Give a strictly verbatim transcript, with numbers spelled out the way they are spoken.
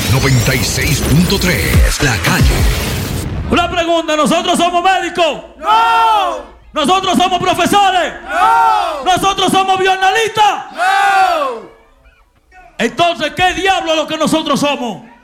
noventa y seis punto tres, La Calle. Una pregunta, ¿nosotros somos médicos? ¡No! ¿Nosotros somos profesores? ¡No! ¿Nosotros somos bioanalistas? ¡No! Entonces, ¿qué diablo es lo que nosotros somos?